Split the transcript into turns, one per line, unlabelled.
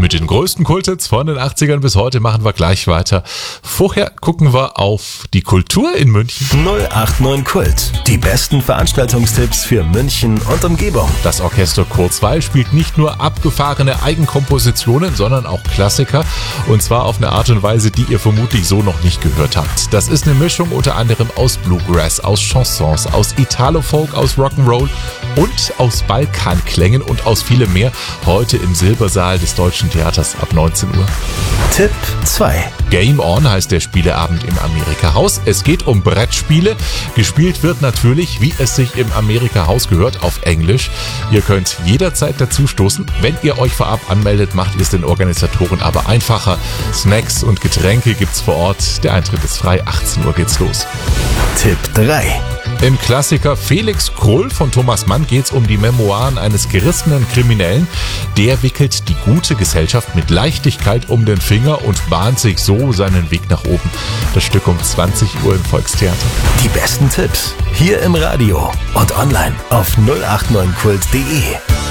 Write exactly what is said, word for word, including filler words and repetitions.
Mit den größten Kulthits von den achtzigern bis heute machen wir gleich weiter. Vorher gucken wir auf die Kultur in München.
null acht neun Kult. Die besten Veranstaltungstipps für München und Umgebung.
Das Orchester Kurzweil spielt nicht nur abgefahrene Eigenkompositionen, sondern auch Klassiker. Und zwar auf eine Art und Weise, die ihr vermutlich so noch nicht gehört habt. Das ist eine Mischung unter anderem aus Bluegrass, aus Chansons, aus Italo-Folk, aus Rock'n'Roll und aus Balkanklängen und aus vielem mehr. Heute im Silbersaal des Deutschen Theaters ab neunzehn Uhr.
Tipp zwei.
Game On heißt der Spieleabend im Amerika-Haus. Es geht um Brettspiele. Gespielt wird natürlich, wie es sich im Amerika-Haus gehört, auf Englisch. Ihr könnt jederzeit dazu stoßen. Wenn ihr euch vorab anmeldet, macht ihr es den Organisatoren aber einfacher. Snacks und Getränke gibt's vor Ort. Der Eintritt ist frei. achtzehn Uhr geht's los.
Tipp drei.
Im Klassiker Felix Krull von Thomas Mann geht es um die Memoiren eines gerissenen Kriminellen. Der wickelt die gute Gesellschaft mit Leichtigkeit um den Finger und bahnt sich so seinen Weg nach oben. Das Stück um zwanzig Uhr im Volkstheater.
Die besten Tipps hier im Radio und online auf null acht neun kult punkt de.